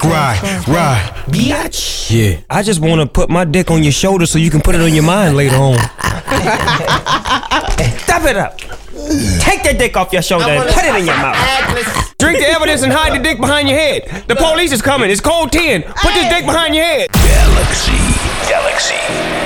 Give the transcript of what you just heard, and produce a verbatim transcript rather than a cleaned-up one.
Ride, ride. Biatch. Yeah, I just want to put my dick on your shoulder so you can put it on your mind later on. Stop it up. Take that dick off your shoulder and put it in your mouth. Drink the evidence and hide the dick behind your head. The police is coming. It's code ten. Put this dick behind your head. Galaxy. Galaxy.